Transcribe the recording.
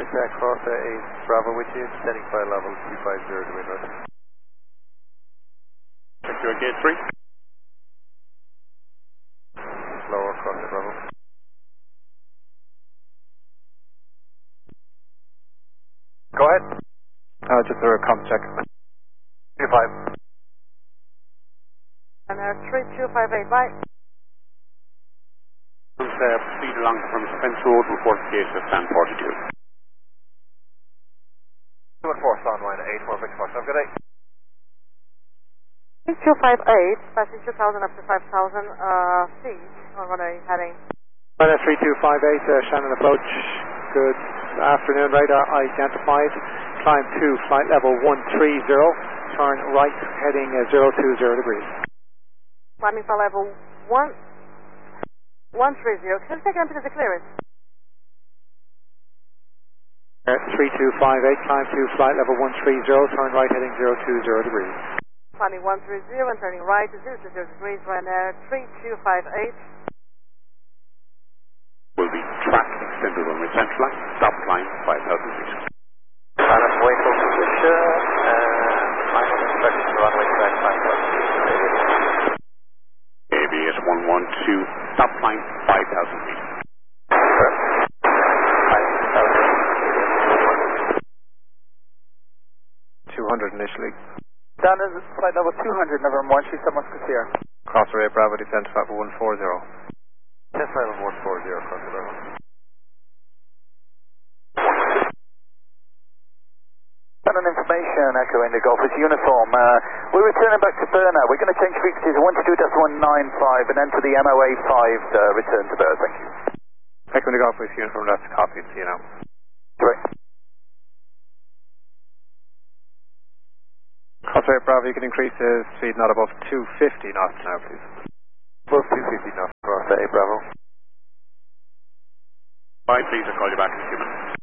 This cross 8 Bravo with you, descending flight level 250 to wind right. Thank you, gate 3. Lower cross 8 Bravo. Go ahead. Just a comp check. 25. And 3258, bye. Proceed along from Fence Road, report gate to stand 42. 214, sound line 8, 1 Victor Fox. Have a good day. 3258, passing 2000 up to 5000 feet on runway heading. 3258, Shannon approach. Good afternoon, radar identified. Climb to flight level 130, turn right heading 020 degrees. Climbing for level 130. Can you take empty to the clearance? 3258, climb to flight level 130, turn right heading 020 degrees. Climbing 130 and turning right 020 degrees, Ryanair 3258. Will be track extended runway central line, stop climb 5,000 feet. Pilot wait for position and I'm expecting to runway track 5,000 feet. ABS 112, stop climb 5,000 feet. 200 initially. Down is flight level 200, November 1, she's someone's Cassia. Cross array Bravo, descent to level 140. Test level 140, cross the level. Shannon information, Echo Indigo, it's uniform. We're returning back to Burnout. We're going to change frequencies 122.195 and enter the MOA 5 return to Burr. Thank you. Echo Indigo, it's uniform, that's copied, see you now. Correct. Cross array Bravo, you can increase the speed not above 250 knots now, please. Above 250 knots, cross 8 Bravo. Bye, please, I'll call you back in a few minutes.